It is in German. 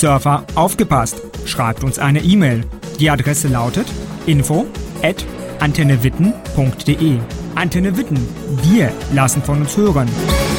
Surfer, aufgepasst! Schreibt uns eine E-Mail. Die Adresse lautet info@antennewitten.de. Antenne Witten, wir lassen von uns hören.